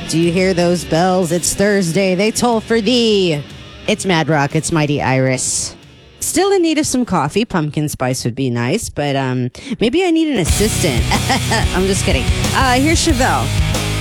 Do you hear those bells? It's Thursday. They toll for thee. It's Mad Rock. It's Mighty Iris. Still in need of some coffee. Pumpkin spice would be nice, but maybe I need an assistant. I'm just kidding. Here's Chevelle.